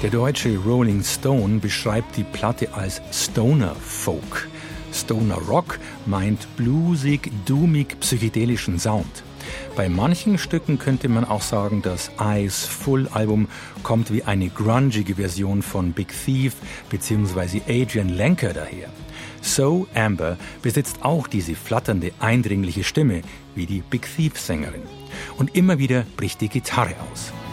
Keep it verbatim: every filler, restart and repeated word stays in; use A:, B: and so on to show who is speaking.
A: Der deutsche Rolling Stone beschreibt die Platte als Stoner Folk. Stoner Rock meint bluesig, doomig, psychedelischen Sound. Bei manchen Stücken könnte man auch sagen, das Eyes Full Album kommt wie eine grungige Version von Big Thief bzw. Adrian Lenker daher. So Amber besitzt auch diese flatternde, eindringliche Stimme wie die Big Thief-Sängerin. Und immer wieder bricht die Gitarre aus.